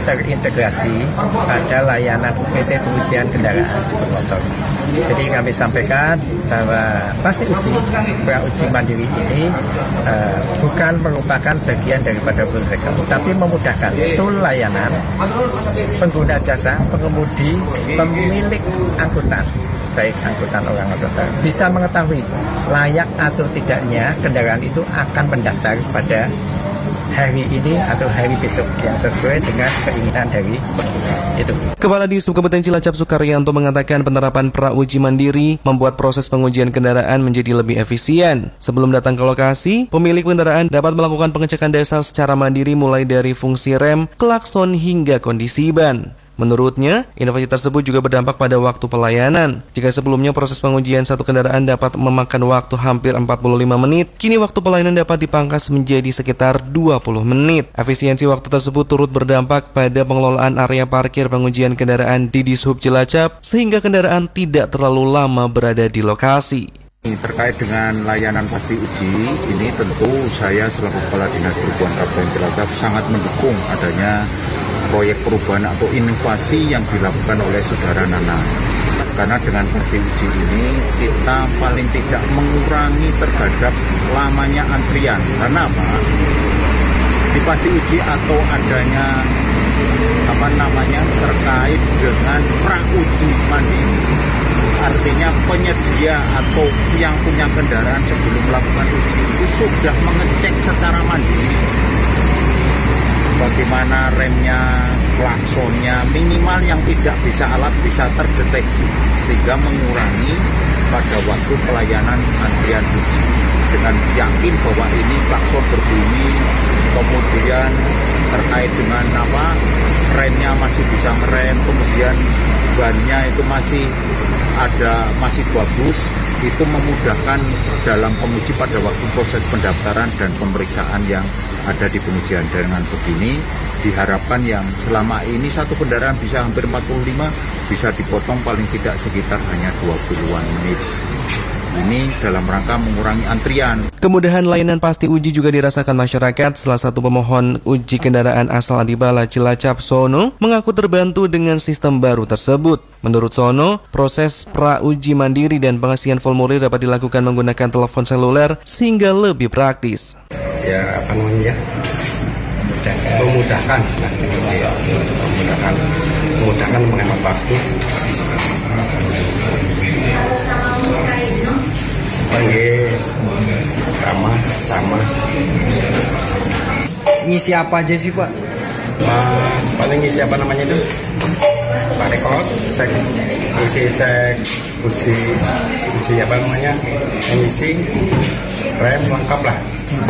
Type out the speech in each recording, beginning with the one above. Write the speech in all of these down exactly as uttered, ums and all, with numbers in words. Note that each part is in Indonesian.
terintegrasi pada layanan U P T pengujian kendaraan bermotor. Jadi kami sampaikan bahwa pasti uji, pra-uji mandiri ini uh, bukan merupakan bagian daripada program, tapi memudahkan tool layanan pengguna jasa, pengemudi, pemilik angkutan, baik angkutan orang atau truk, bisa mengetahui layak atau tidaknya kendaraan itu akan mendaftar pada hari ini atau hari besok yang sesuai dengan keinginan dari pengguna. Itu. Kepala Dishub Kabupaten Cilacap Sukaryanto mengatakan penerapan pra-uji mandiri membuat proses pengujian kendaraan menjadi lebih efisien. Sebelum datang ke lokasi, pemilik kendaraan dapat melakukan pengecekan dasar secara mandiri mulai dari fungsi rem, klakson hingga kondisi ban. Menurutnya, inovasi tersebut juga berdampak pada waktu pelayanan. Jika sebelumnya proses pengujian satu kendaraan dapat memakan waktu hampir empat puluh lima menit, kini waktu pelayanan dapat dipangkas menjadi sekitar dua puluh menit. Efisiensi waktu tersebut turut berdampak pada pengelolaan area parkir pengujian kendaraan di Dishub Cilacap, sehingga kendaraan tidak terlalu lama berada di lokasi. Terkait dengan layanan pasti uji, ini tentu saya selaku Kepala Dinas Perhubungan Kabupaten Cilacap sangat mendukung adanya proyek perubahan atau inovasi yang dilakukan oleh Saudara Nana. Karena dengan pasti uji ini kita paling tidak mengurangi terhadap lamanya antrian. Karena apa? Di pasti uji atau adanya apa namanya terkait dengan pra-uji mandiri. Artinya penyedia atau yang punya kendaraan sebelum melakukan uji itu sudah mengecek secara mandiri bagaimana remnya, klaksonnya, minimal yang tidak bisa alat bisa terdeteksi sehingga mengurangi pada waktu pelayanan antrian uji. Dengan yakin bahwa ini klakson berbunyi, kemudian terkait dengan apa remnya masih bisa ngerem, kemudian bannya itu masih ada masih bagus, itu memudahkan dalam penguji pada waktu proses pendaftaran dan pemeriksaan yang ada di pengujian. Dengan begini diharapkan yang selama ini satu kendaraan bisa hampir empat puluh lima bisa dipotong paling tidak sekitar hanya dua puluhan menit. Ini dalam rangka mengurangi antrian. Kemudahan layanan pasti uji juga dirasakan masyarakat. Salah satu pemohon uji kendaraan asal Adibala Cilacap, Sono, mengaku terbantu dengan sistem baru tersebut. Menurut Sono, proses pra-uji mandiri dan pengisian formulir dapat dilakukan menggunakan telepon seluler sehingga lebih praktis. Ya, apa namanya? Memudahkan, nah, ya, memudahkan, memudahkan menghemat waktu. Panggil ramah, ramah. Ngisi apa aja sih Pak? Nah, paling ngisi apa namanya itu? Parekot, cek, ngisi cek uji, uji apa namanya? Emisi, rem lengkap lah.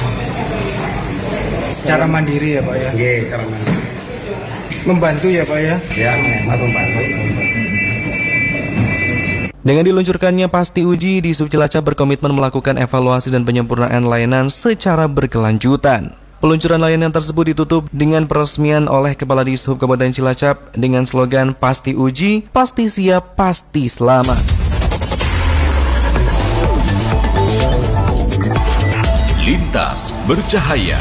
Secara mandiri ya Pak ya? Iya, secara mandiri. Membantu ya Pak ya? Ya, membantu, membantu. Dengan diluncurkannya pasti uji, Dishub Cilacap berkomitmen melakukan evaluasi dan penyempurnaan layanan secara berkelanjutan. Peluncuran layanan tersebut ditutup dengan peresmian oleh Kepala Dishub Kabupaten Cilacap dengan slogan Pasti Uji, Pasti Siap, Pasti Selamat. Lintas Bercahaya.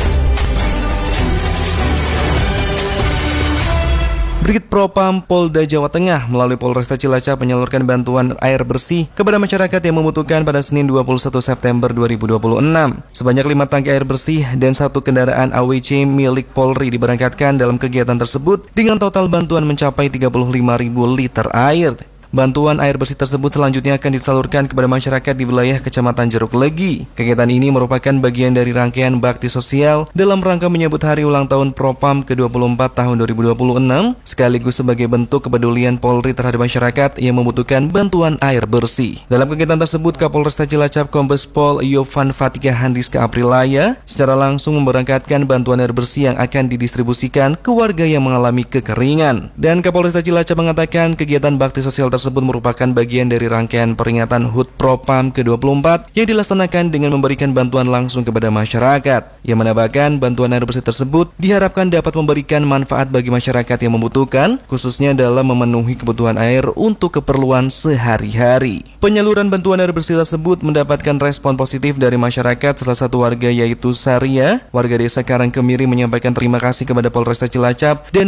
Brigit Propam Polda Jawa Tengah melalui Polresta Cilacap menyalurkan bantuan air bersih kepada masyarakat yang membutuhkan pada Senin dua puluh satu September dua ribu dua puluh enam. Sebanyak lima tangki air bersih dan satu kendaraan A W C milik Polri diberangkatkan dalam kegiatan tersebut dengan total bantuan mencapai tiga puluh lima ribu liter air. Bantuan air bersih tersebut selanjutnya akan disalurkan kepada masyarakat di wilayah Kecamatan Jeruk Legi. Kegiatan ini merupakan bagian dari rangkaian bakti sosial dalam rangka menyambut hari ulang tahun Propam ke dua puluh empat tahun dua ribu dua puluh enam, sekaligus sebagai bentuk kepedulian Polri terhadap masyarakat yang membutuhkan bantuan air bersih. Dalam kegiatan tersebut, Kapolresta Cilacap Kombes Pol Yovan Fatika Handiska Aprilaya secara langsung memberangkatkan bantuan air bersih yang akan didistribusikan ke warga yang mengalami kekeringan. Dan Kapolresta Cilacap mengatakan kegiatan bakti sosial tersebut merupakan bagian dari rangkaian peringatan H U T Propam ke dua puluh empat yang dilaksanakan dengan memberikan bantuan langsung kepada masyarakat. Yang menambahkan bantuan air bersih tersebut diharapkan dapat memberikan manfaat bagi masyarakat yang membutuhkan, khususnya dalam memenuhi kebutuhan air untuk keperluan sehari-hari. Penyaluran bantuan air bersih tersebut mendapatkan respon positif dari masyarakat. Salah satu warga yaitu Saria, warga desa Karangkemiri, menyampaikan terima kasih kepada Polresta Cilacap dan